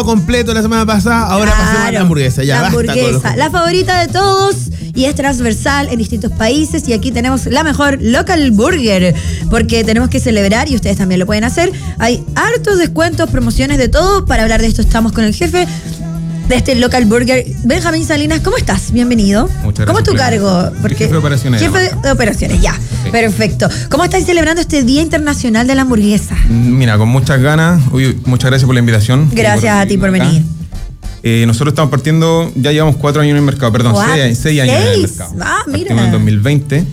completo la semana pasada, ahora pasemos a la hamburguesa. Ya, la basta hamburguesa, la favorita de todos y es transversal en distintos países. Y aquí tenemos la mejor local burger, porque tenemos que celebrar y ustedes también lo pueden hacer. Hay hartos descuentos, promociones, de todo. Para hablar de esto estamos con el jefe de este local burger, Benjamín Salinas. ¿Cómo estás? Bienvenido. Muchas gracias. ¿Cómo es tu cargo? Jefe de operaciones. Jefe de operaciones, ya. Sí. Perfecto. ¿Cómo estáis celebrando este Día Internacional de la Hamburguesa? Mira, con muchas ganas. Muchas gracias por la invitación. Gracias a ti por venir. Nosotros estamos partiendo, ya llevamos 4 años en el mercado, perdón, 6 años en el mercado. Ah, mira. Partimos en 2020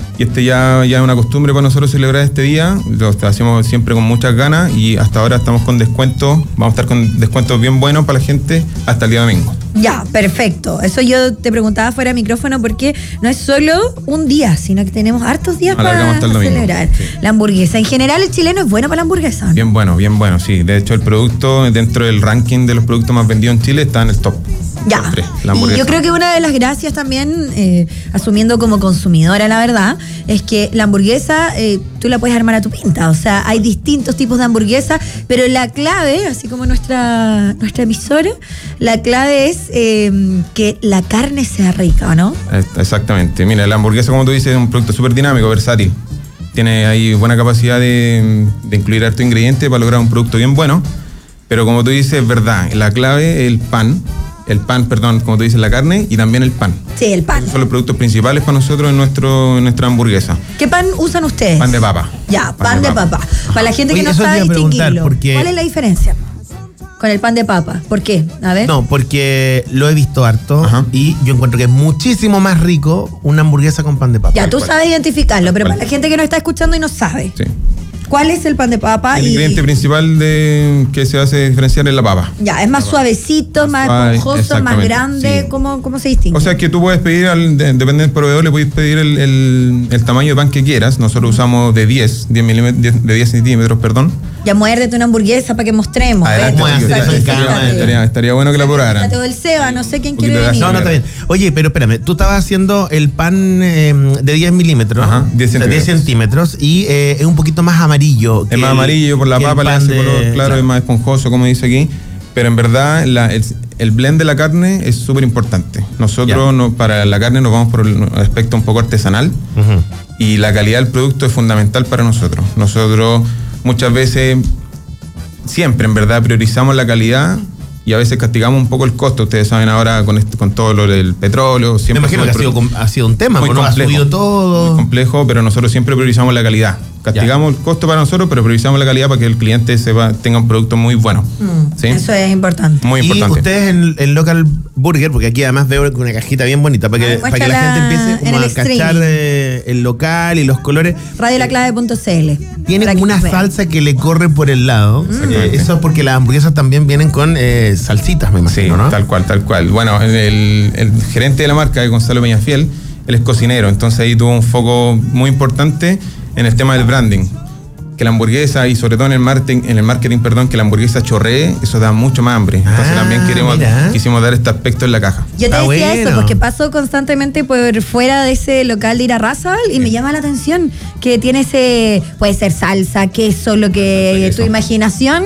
y ya es una costumbre para nosotros celebrar este día. Lo hacemos siempre con muchas ganas y hasta ahora estamos con descuentos. Vamos a estar con descuentos bien buenos para la gente hasta el día domingo. Ya, perfecto. Eso yo te preguntaba fuera de micrófono porque no es solo un día, sino que tenemos hartos días para celebrar la hamburguesa. En general, el chileno es bueno para la hamburguesa, ¿no? Bien bueno, sí. De hecho, el producto dentro del ranking de los productos más vendidos en Chile está en el top. Ya, y yo creo que una de las gracias también, asumiendo como consumidora, la verdad, es que la hamburguesa tú la puedes armar a tu pinta. O sea, hay distintos tipos de hamburguesa, pero la clave, así como nuestra emisora, la clave es que la carne sea rica, ¿no? Exactamente. Mira, la hamburguesa, como tú dices, es un producto súper dinámico, versátil. Tiene ahí buena capacidad de incluir harto ingrediente para lograr un producto bien bueno. Pero como tú dices, es verdad, la clave es el pan, como tú dices, la carne y también el pan. Sí, el pan. Esos son los productos principales para nosotros en nuestra hamburguesa. ¿Qué pan usan ustedes? Pan de papa. Ya, pan de papa. Para la gente que no sabe distinguirlo, ¿cuál es la diferencia con el pan de papa? ¿Por qué? A ver. No, porque lo he visto harto. Ajá. Y yo encuentro que es muchísimo más rico una hamburguesa con pan de papa. Ya, tú sabes identificarlo, pero para la gente que no está escuchando y no sabe. Sí. ¿Cuál es el pan de papa? El ingrediente principal que se hace diferenciar es la papa. Ya, es más suavecito, más esponjoso, más grande. Sí. ¿Cómo se distingue? O sea, que tú puedes pedir, depende del proveedor, le puedes pedir el tamaño de pan que quieras. Nosotros usamos de 10 centímetros, perdón. Ya, muérdete una hamburguesa para que mostremos. Estaría bueno que la probaran. Todo el Seba, no sé quién quiere venir. No, está bien. Oye, pero espérame, tú estabas haciendo el pan de 10 milímetros. Ajá, 10 centímetros. Y es un poquito más amarillo. Es más amarillo por la papa, le hace color claro, es más esponjoso, como dice aquí. Pero en verdad, el blend de la carne es súper importante. Nosotros para la carne nos vamos por el aspecto un poco artesanal. Uh-huh. Y la calidad del producto es fundamental para nosotros. Nosotros muchas veces, siempre en verdad, priorizamos la calidad y a veces castigamos un poco el costo. Ustedes saben ahora con todo lo del petróleo. Siempre me imagino que ha sido un tema, muy complejo, ha subido todo. Muy complejo, pero nosotros siempre priorizamos la calidad. Castigamos el costo para nosotros, pero priorizamos la calidad para que el cliente tenga un producto muy bueno. ¿Sí? Eso es importante. Muy importante. Y ustedes en Local Burger, porque aquí además veo una cajita bien bonita para que la gente empiece como a cachar el local y los colores. Radiolaclave.cl. Tiene como una salsa que le corre por el lado. Eso es porque las hamburguesas también vienen con salsitas, me imagino, sí, ¿no? Tal cual. Bueno, el gerente de la marca, Gonzalo Peñafiel, él es cocinero, entonces ahí tuvo un foco muy importante en el tema del branding, que la hamburguesa y sobre todo en el marketing, que la hamburguesa chorree, eso da mucho más hambre. Entonces también quisimos dar este aspecto en la caja. Yo te decía eso porque paso constantemente por fuera de ese local de Irarrázaval y me llama la atención que tiene puede ser salsa, queso, lo que tu imaginación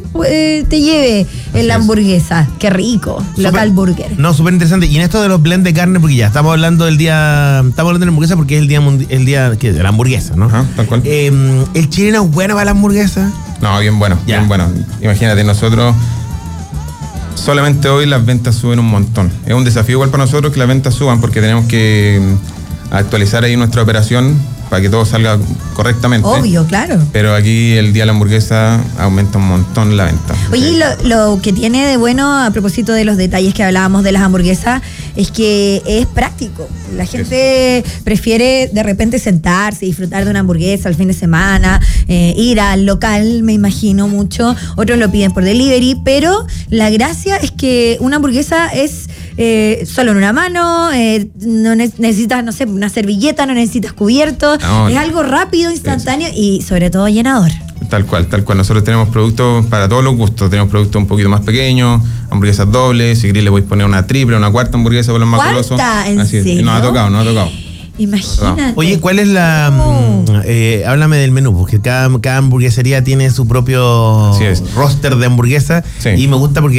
te lleve en la hamburguesa. Qué rico, Local Burger. No, súper interesante. Y en esto de los blends de carne, porque ya estamos hablando de la hamburguesa porque es el día de la hamburguesa, ¿no? Ajá, tal cual. El chileno es bueno para la hamburguesa. No, bien bueno. Imagínate, nosotros solamente hoy las ventas suben un montón. Es un desafío igual para nosotros que las ventas suban porque tenemos que actualizar ahí nuestra operación para que todo salga correctamente. Obvio, claro. Pero aquí el día de la hamburguesa aumenta un montón la venta. Oye, lo que tiene de bueno, a propósito de los detalles que hablábamos de las hamburguesas, es que es práctico. La gente prefiere de repente sentarse y disfrutar de una hamburguesa al fin de semana, ir al local, me imagino mucho. Otros lo piden por delivery, pero la gracia es que una hamburguesa es solo en una mano, no necesitas, no sé, una servilleta, no necesitas cubierto. No, es algo rápido, instantáneo y sobre todo llenador. Tal cual. Nosotros tenemos productos para todos los gustos. Tenemos productos un poquito más pequeños, hamburguesas dobles. Si querés le voy a poner una triple, una cuarta hamburguesa para los más golosos. ¿Cuarta? ¿En serio? Nos ha tocado. Imagínate. Oye, ¿cuál es háblame del menú, porque cada hamburguesería tiene su propio roster de hamburguesa. Sí. Y me gusta porque